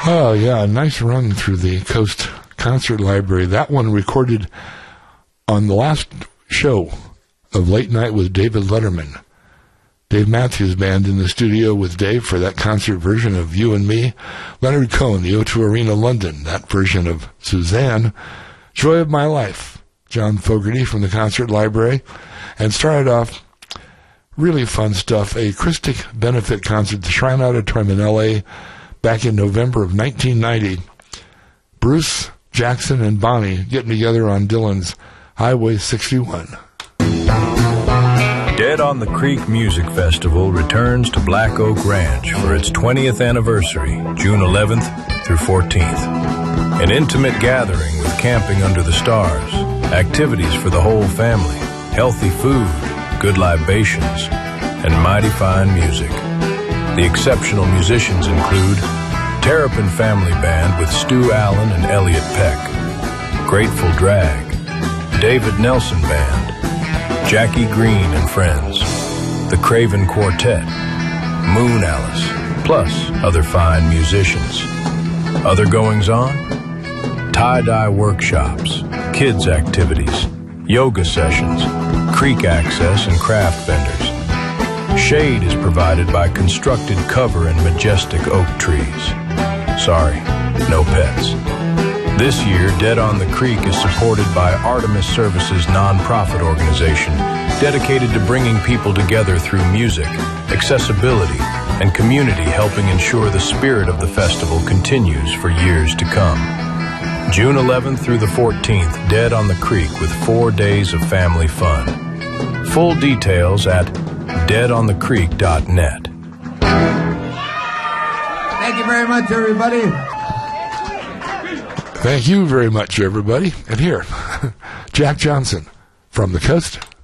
Oh, yeah, a nice run through the Coast Concert Library. That one recorded on the last show of Late Night with David Letterman. Dave Matthews Band in the studio with Dave for that concert version of You and Me. Leonard Cohen, the O2 Arena London, that version of Suzanne. Joy of My Life, John Fogerty from the Concert Library. And started off really fun stuff, a Christic benefit concert at the Shrine Auditorium in L.A. back in November of 1990. Bruce, Jackson, and Bonnie getting together on Dylan's Highway 61. Dead on the Creek Music Festival returns to Black Oak Ranch for its 20th anniversary, June 11th through 14th. An intimate gathering with camping under the stars, activities for the whole family, healthy food, good libations, and mighty fine music. The exceptional musicians include Terrapin Family Band with Stu Allen and Elliot Peck, Grateful Drag, David Nelson Band, Jackie Green and Friends, the Craven Quartet, Moon Alice, plus other fine musicians. Other goings-on? Tie-dye workshops, kids' activities, yoga sessions, creek access, and craft vendors. Shade is provided by constructed cover and majestic oak trees. Sorry, no pets. This year, Dead on the Creek is supported by Artemis Services nonprofit organization dedicated to bringing people together through music, accessibility, and community, helping ensure the spirit of the festival continues for years to come. June 11th through the 14th, Dead on the Creek with 4 days of family fun. Full details at deadonthecreek.net. Thank you very much, everybody. Thank you very much, everybody. And here, Jack Johnson from the Coast